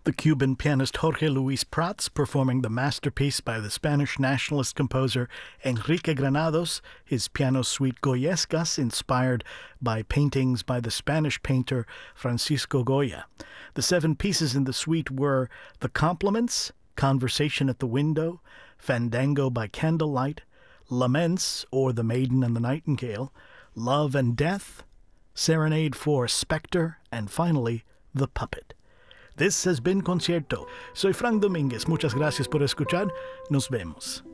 The Cuban pianist Jorge Luis Prats performing the masterpiece by the Spanish nationalist composer Enrique Granados, his piano suite Goyescas, inspired by paintings by the Spanish painter Francisco Goya. The 7 pieces in the suite were The Compliments, Conversation at the Window, Fandango by Candlelight, Laments, or The Maiden and the Nightingale, Love and Death, Serenade for Spectre, and finally, The Puppet. This has been Concierto. Soy Frank Domínguez. Muchas gracias por escuchar. Nos vemos.